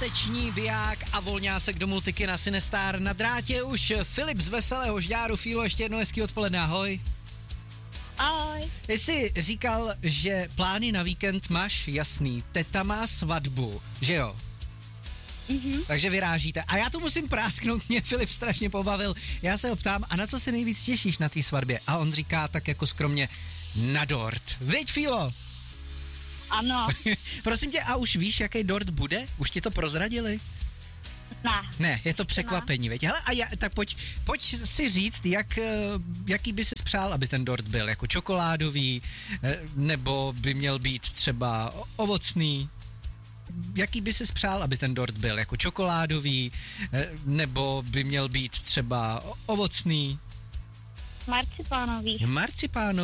páteční biják a volňásek do multiky na Sinestar. Na drátě už Filip z Veselého Žďáru. Fílo, ještě jedno hezký odpoledne, ahoj. Ahoj. Ty jsi říkal, že plány na víkend máš jasný. Teta má svatbu, že jo? Takže vyrážíte. A já to musím prásknout, mě Filip strašně pobavil. Já se ho ptám, a na co se nejvíc těšíš na té svatbě? A on říká tak jako skromně, na dort. Viď, Fílo? Ano. Prosím tě, a už víš, jaký dort bude? Už ti to prozradili? Ne, je to překvapení, veď. Hele, tak pojď si říct, jaký by si přál, aby ten dort byl, jako čokoládový, nebo by měl být třeba ovocný. Jaký by si přál, aby ten dort byl, jako čokoládový, nebo by měl být třeba ovocný. Marcipánový. Marcipánový.